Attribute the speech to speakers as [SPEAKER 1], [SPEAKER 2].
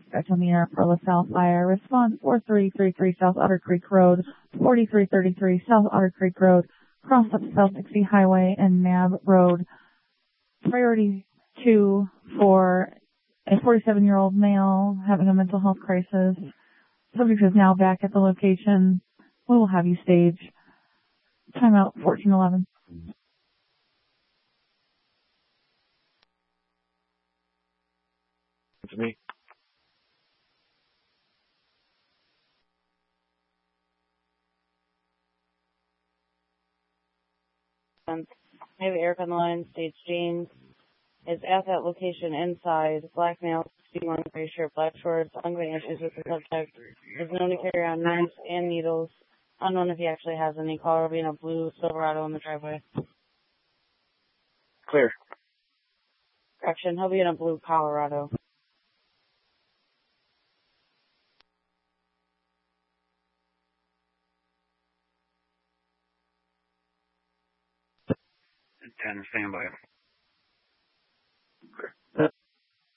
[SPEAKER 1] suspect on the air for LaSalle Fire. Response 4333 South Otter Creek Road, 4333 South Otter Creek Road, cross up South Dixie Highway and Nab Road. Priority 2 for a 47-year-old male having a mental health crisis. Subject is now back at the location. We will have you stage. Timeout 1411.
[SPEAKER 2] To me.
[SPEAKER 3] I have Eric on the line. Stage James is at that location inside. Black male, 61, gray shirt, black shorts. Ongoing issues with the subject. Is known to carry around knives and needles. Unknown if he actually has any. Caller will be in a blue Silverado in the driveway.
[SPEAKER 2] Clear.
[SPEAKER 3] Correction, he'll be in a blue Colorado.
[SPEAKER 2] Standby.